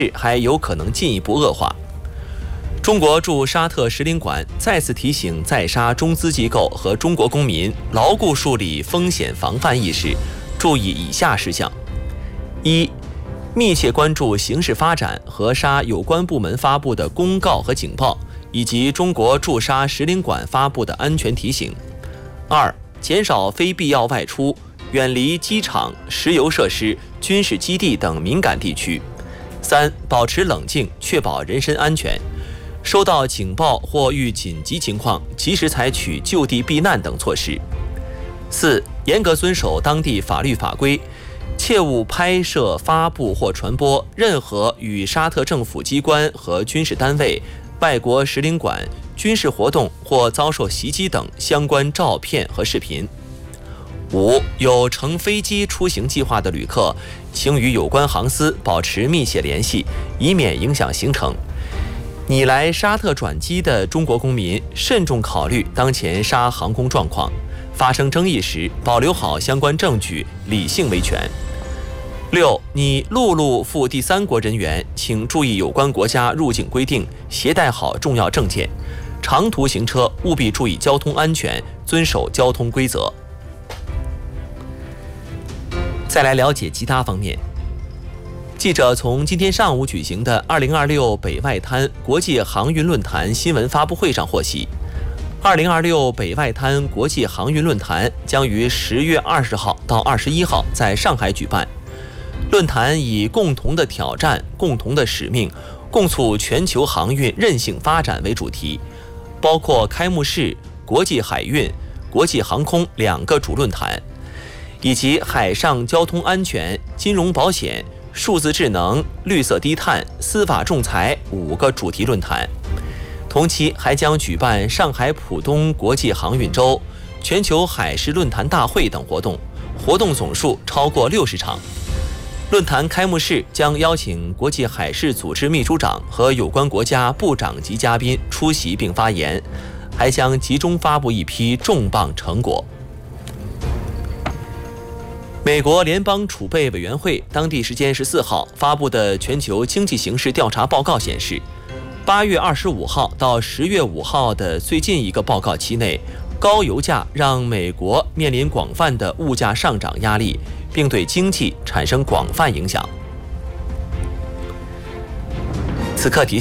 还有可能进一步恶化。中国驻沙特使领馆再次提醒在沙中资机构和中国公民牢固树立风险防范意识，注意以下事项：一、密切关注形势发展和沙有关部门发布的公告和警报，以及中国驻沙使领馆发布的安全提醒；二、减少非必要外出，远离机场、石油设施、军事基地等敏感地区；三、保持冷静，确保人身安全。收到警报或遇紧急情况，及时采取就地避难等措施。四、严格遵守当地法律法规，切勿拍摄、发布或传播任何与沙特政府机关和军事单位、外国使领馆、军事活动或遭受袭击等相关照片和视频。五、有乘飞机出行计划的旅客，请与有关航司保持密切联系，以免影响行程。拟来沙特转机的中国公民，慎重考虑当前沙航空状况，发生争议时保留好相关证据，理性维权。六、拟陆路赴第三国人员，请注意有关国家入境规定，携带好重要证件。长途行车务必注意交通安全，遵守交通规则。再来了解其他方面。记者从今天上午举行的2026北外滩国际航运论坛新闻发布会上获悉，2026北外滩国际航运论坛将于10月20号到21号在上海举办。论坛以共同的挑战、共同的使命，共促全球航运韧性发展为主题，包括开幕式、国际海运、国际航空2个主论坛，以及海上交通安全、金融保险、数字智能、绿色低碳、司法仲裁5个主题论坛。同期还将举办上海浦东国际航运周、全球海事论坛大会等活动，活动总数超过60场。论坛开幕式将邀请国际海事组织秘书长和有关国家部长级嘉宾出席并发言，还将集中发布一批重磅成果。美国联邦储备委员会当地时间14号发布的全球经济形势调查报告显示，8月25号到10月5号的最近一个报告期内，高油价让美国面临广泛的物价上涨压力，并对经济产生广泛影响。此刻提示